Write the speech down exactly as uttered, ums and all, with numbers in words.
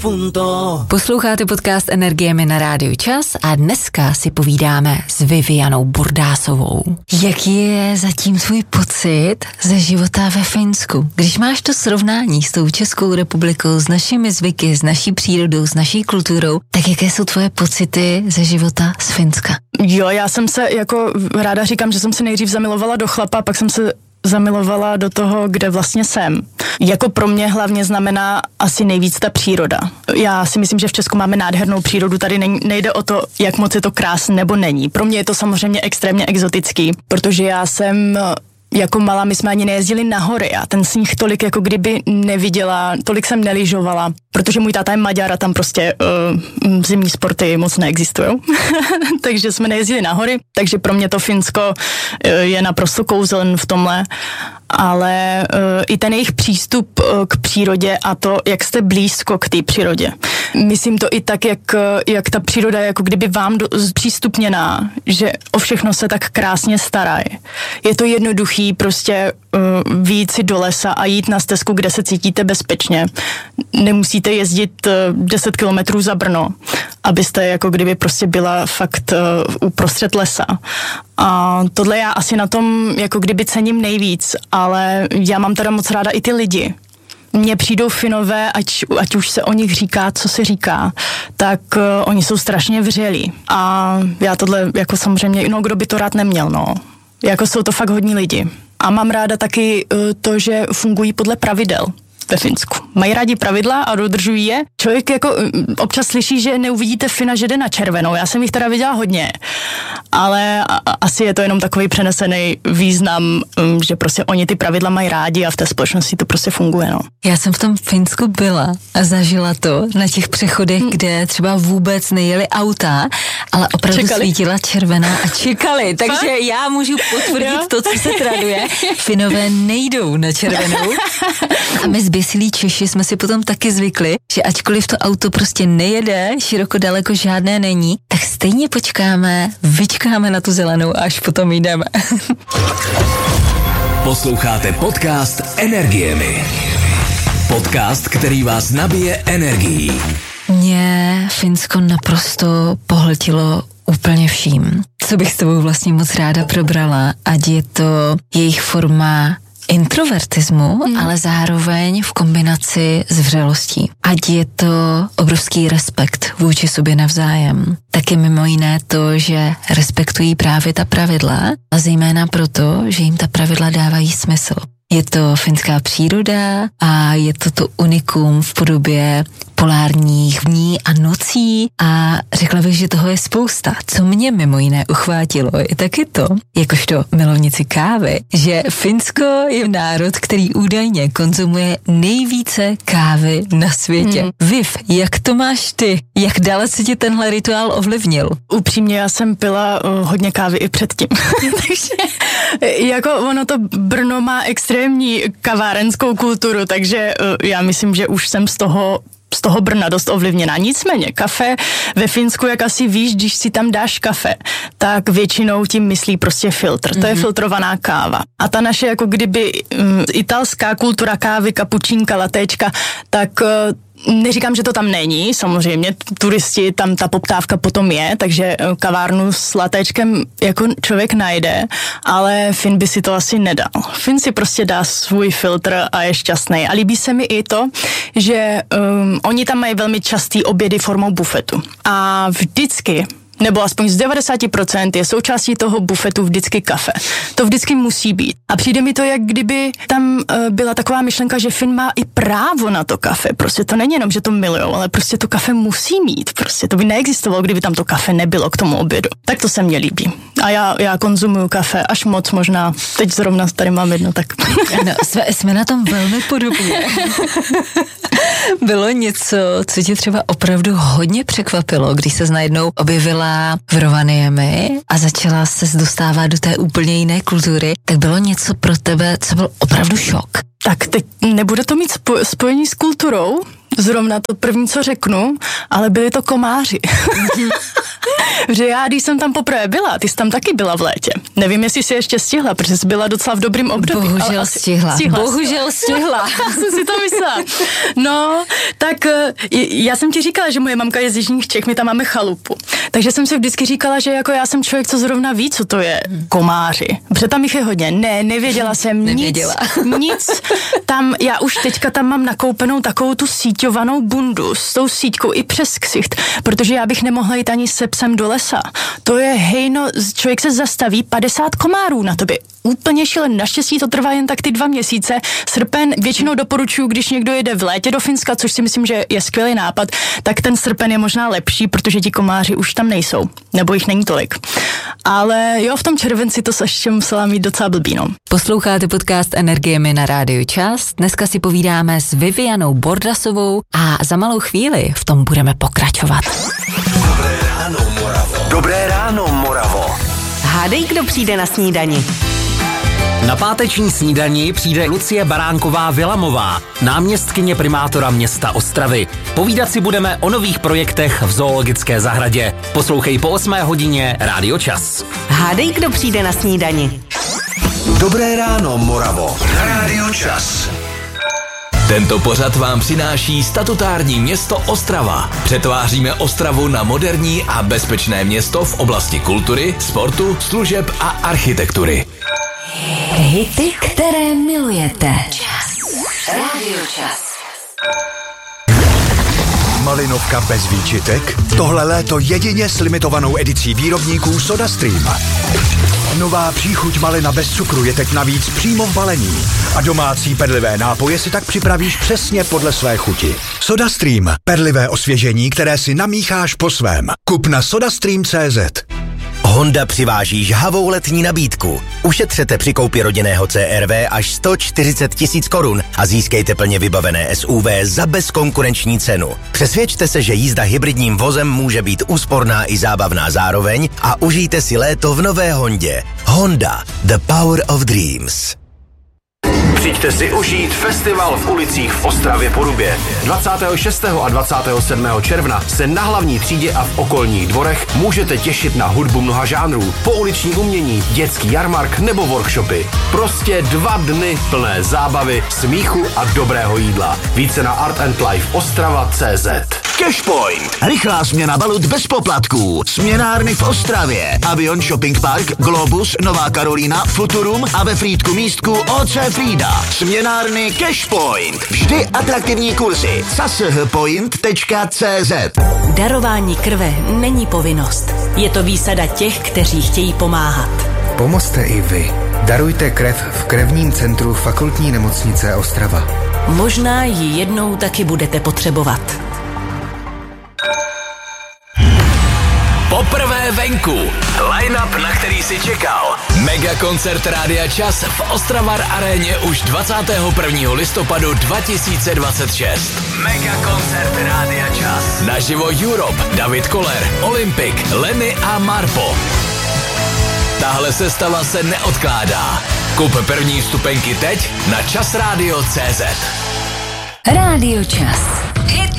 Punto. Posloucháte podcast Energiemi na Rádiu Čas a dneska si povídáme s Vivianou Burdásovou. Jaký je zatím tvůj pocit ze života ve Finsku? Když máš to srovnání s tou Českou republikou, s našimi zvyky, s naší přírodou, s naší kulturou, tak jaké jsou tvoje pocity ze života z Finska? Jo, já jsem se, jako ráda říkám, že jsem se nejdřív zamilovala do chlapa, pak jsem se zamilovala do toho, kde vlastně jsem. Jako pro mě hlavně znamená asi nejvíc ta příroda. Já si myslím, že v Česku máme nádhernou přírodu, tady nejde o to, jak moc je to krásné nebo není. Pro mě je to samozřejmě extrémně exotický, protože já jsem jako malá, my jsme ani nejezdili na hory a ten sníh tolik jako kdyby neviděla, tolik jsem nelyžovala, protože můj táta je Maďar a tam prostě uh, zimní sporty moc neexistují. Takže jsme nejezdili na hory, takže pro mě to Finsko uh, je naprosto kouzelné v tomhle, ale uh, i ten jejich přístup uh, k přírodě a to, jak jste blízko k té přírodě. Myslím to i tak, jak, jak ta příroda je jako kdyby vám do, přístupněná, že o všechno se tak krásně starají. Je to jednoduchý prostě uh, vyjít si do lesa a jít na stezku, kde se cítíte bezpečně. Nemusíte jezdit uh, deset kilometrů za Brno, abyste jako kdyby prostě byla fakt uh, uprostřed lesa. A tohle já asi na tom jako kdyby cením nejvíc, ale já mám teda moc ráda i ty lidi. Mně přijdou Finové, ať, ať už se o nich říká, co se říká, tak uh, oni jsou strašně vřelí. A já tohle jako samozřejmě, no kdo by to rád neměl, no. Jako jsou to fakt hodní lidi. A mám ráda taky uh, to, že fungují podle pravidel ve Finsku. Mají rádi pravidla a dodržují je. Člověk jako občas slyší, že neuvidíte Fina, že jde na červenou. Já jsem jich teda viděla hodně, ale a, a, asi je to jenom takový přenesený význam, um, že prostě oni ty pravidla mají rádi a v té společnosti to prostě funguje, no. Já jsem v tom Finsku byla a zažila to na těch přechodech, hmm. kde třeba vůbec nejeli auta, ale opravdu čekali. Svítila červená a čekali. Takže já můžu potvrdit jo? to, co se traduje. Finové nejdou na červenou a my zběsilí Češi jsme si potom taky zvykli, že ačkoliv to auto prostě nejede, široko daleko žádné není, tak stejně počkáme, vyčkáme na tu zelenou a až potom jdeme. Posloucháte podcast Energiemi. Podcast, který vás nabije energií. Mě Finsko naprosto pohltilo úplně vším. Co bych s tebou vlastně moc ráda probrala, ať je to jejich forma introvertismu, hmm. ale zároveň v kombinaci s vřelostí. Ať je to obrovský respekt vůči sobě navzájem. Taky mimo jiné to, že respektují právě ta pravidla, a zejména proto, že jim ta pravidla dávají smysl. Je to finská příroda a je to to unikum v podobě polárních dní a nocí a řekla bych, že toho je spousta. Co mě mimo jiné uchvátilo, je taky to, jakožto milovnici kávy, že Finsko je národ, který údajně konzumuje nejvíce kávy na světě. Hmm. Viv, jak to máš ty? Jak dalece tě tenhle rituál ovlivnil? Upřímně, já jsem pila uh, hodně kávy i předtím. Takže jako ono to Brno má extrémní kavárenskou kulturu, takže uh, já myslím, že už jsem z toho z toho Brna dost ovlivněná. Nicméně kafe ve Finsku, jak asi víš, když si tam dáš kafe, tak většinou tím myslí prostě filtr. Mm-hmm. To je filtrovaná káva. A ta naše jako kdyby um, italská kultura kávy, kapučínka, latéčka, tak uh, neříkám, že to tam není, samozřejmě, turisti, tam ta poptávka potom je, takže kavárnu s latéčkem jako člověk najde, ale Fin by si to asi nedal. Fin si prostě dá svůj filtr a je šťastný. A líbí se mi i to, že um, oni tam mají velmi častý obědy formou bufetu. A vždycky nebo aspoň z devadesát procent je součástí toho bufetu vždycky kafe. To vždycky musí být. A přijde mi to, jak kdyby tam uh, byla taková myšlenka, že Fin má i právo na to kafe. Prostě to není jenom, že to milujou, ale prostě to kafe musí mít. Prostě to by neexistovalo, kdyby tam to kafe nebylo k tomu obědu. Tak to se mně líbí. A já, já konzumuju kafe až moc možná. Teď zrovna tady mám jedno, tak... No, jsme, jsme na tom velmi podobně. Bylo něco, co tě třeba opravdu hodně překvapilo, když se najednou objevila v Rovaniemi a začala se dostávat do té úplně jiné kultury, tak bylo něco pro tebe, co byl opravdu šok? Tak teď nebude to mít spo- spojení s kulturou, zrovna to první, co řeknu, ale byli to komáři. Že já, když jsem tam poprvé byla, ty jsi tam taky byla v létě, Nevím, jestli si ještě stihla, protože jsi byla docela v dobrým období. Bohužel stihla. stihla. Bohužel stihla. Já jsem si to myslela. No, tak já jsem ti říkala, že moje mamka je z jižních Čech, my tam máme chalupu. Takže jsem si vždycky říkala, že jako já jsem člověk, co zrovna ví, co to je komáři. Protože tam jich je hodně. Ne, nevěděla jsem Nevěděla. nic. Nic. Tam, já už teďka tam mám nakoupenou takovou tu síťovanou bundu s tou síťkou i přes ksicht, protože já bych nemohla jít ani se psem do lesa. To je hejno, člověk se zastaví, padesát komárů na tobě. Úplně šílen. Naštěstí to trvá jen tak ty dva měsíce. Srpen většinou doporučuju, když někdo jede v létě do Finska, což si myslím, že je skvělý nápad, tak ten srpen je možná lepší, protože ti komáři už tam nejsou. Nebo jich není tolik. Ale jo, v tom červenci to se ještě musela mít docela blbíno. Posloucháte podcast Energiemi na Rádiu Čas. Dneska si povídáme s Vivianou Bordasovou a za malou chvíli v tom budeme pokračovat. Dobré ráno, Moravo. Dobré ráno, Moravo. Hádej, kdo přijde na snídani. Na páteční snídani přijde Lucie Baránková-Vilamová, náměstkyně primátora města Ostravy. Povídat si budeme o nových projektech v zoologické zahradě. Poslouchej po osmé hodině Rádio Čas. Hádej, kdo přijde na snídani. Dobré ráno, Moravo. Na Rádio Čas. Tento pořad vám přináší statutární město Ostrava. Přetváříme Ostravu na moderní a bezpečné město v oblasti kultury, sportu, služeb a architektury. Hity, které milujete. Čas. Rádio Čas. Malinovka bez výčitek? Tohle léto jedině s limitovanou edicí výrobníků SodaStream. Nová příchuť malina bez cukru je teď navíc přímo v balení. A domácí perlivé nápoje si tak připravíš přesně podle své chuti. SodaStream. Perlivé osvěžení, které si namícháš po svém. Kup na sodastream tečka cé zet. Honda přiváží žhavou letní nabídku. Ušetřete při koupi rodinného C R V až sto čtyřicet tisíc korun a získejte plně vybavené S U V za bezkonkurenční cenu. Přesvědčte se, že jízda hybridním vozem může být úsporná i zábavná zároveň a užijte si léto v nové Hondě. Honda. The Power of Dreams. Přijďte si užít festival v ulicích v Ostravě Porubě. dvacátého šestého a dvacátého sedmého června se na hlavní třídě a v okolních dvorech můžete těšit na hudbu mnoha žánrů, pouliční umění, dětský jarmark nebo workshopy. Prostě dva dny plné zábavy, smíchu a dobrého jídla. Více na art and life ostrava tečka cé zet. Cashpoint. Rychlá směna valut bez poplatků. Směnárny v Ostravě. Avion Shopping Park, Globus, Nová Karolína, Futurum a ve Frýdku místku O C Frýda. Směnárny Cashpoint. Vždy atraktivní kurzy. c a s h point tečka cé zet. Darování krve není povinnost. Je to výsada těch, kteří chtějí pomáhat. Pomozte i vy. Darujte krev v krevním centru Fakultní nemocnice Ostrava. Možná ji jednou taky budete potřebovat. Poprvé venku. Line-up, na který si čekal. Mega koncert Rádia Čas v Ostravar aréně už dvacátého prvního listopadu dva tisíce dvacet šest. Mega koncert Rádia Čas. Naživo Europe, David Koller, Olympic, Lenny a Marpo. Tahle sestava se neodkládá. Kup první vstupenky teď na časradio tečka cé zet. Rádio Čas. Hity,